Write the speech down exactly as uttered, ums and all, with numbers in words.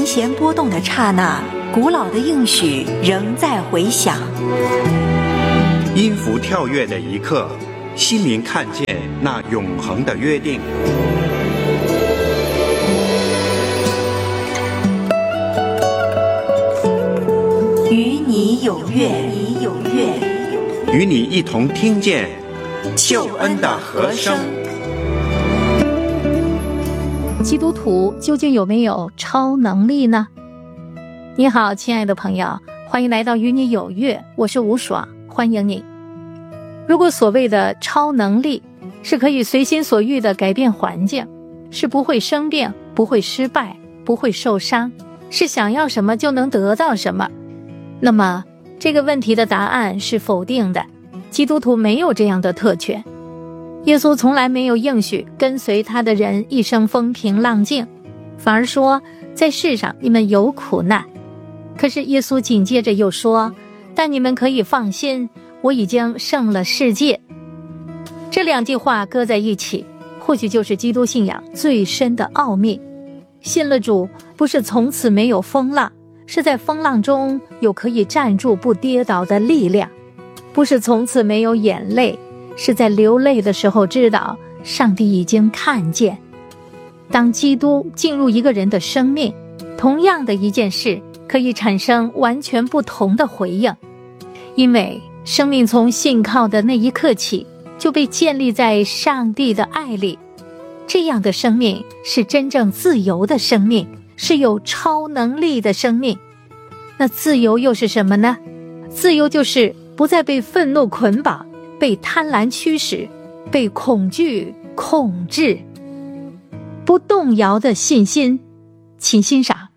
弦波动的刹那，古老的应许仍在回响。 音符跳跃的一刻，心灵看见那永恒的约定。 与你有约，你有约， 与你一同听见救恩的和声。 基督徒究竟有没有超能力呢？你好，亲爱的朋友，欢迎来到与你有约，我是吴爽，欢迎你。如果所谓的超能力是可以随心所欲地改变环境，是不会生病，不会失败，不会受伤，是想要什么就能得到什么，那么这个问题的答案是否定的。基督徒没有这样的特权。耶稣从来没有应许跟随他的人一生风平浪静，反而说在世上你们有苦难。可是耶稣紧接着又说，但你们可以放心，我已经胜了世界。这两句话搁在一起，或许就是基督信仰最深的奥秘。信了主，不是从此没有风浪，是在风浪中有可以站住不跌倒的力量；不是从此没有眼泪，是在流泪的时候知道上帝已经看见。当基督进入一个人的生命，同样的一件事可以产生完全不同的回应，因为生命从信靠的那一刻起就被建立在上帝的爱里。这样的生命是真正自由的生命，是有超能力的生命。那自由又是什么呢？自由就是不再被愤怒捆绑，被贪婪驱使，被恐惧控制。不动摇的信心，请欣赏